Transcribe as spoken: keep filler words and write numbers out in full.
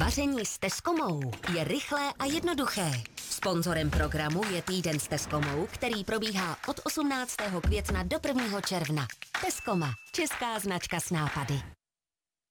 Vaření s Teskomou je rychlé a jednoduché. Sponzorem programu je Týden s Teskomou, který probíhá od osmnáctého května do prvního června. Teskoma, česká značka s nápady.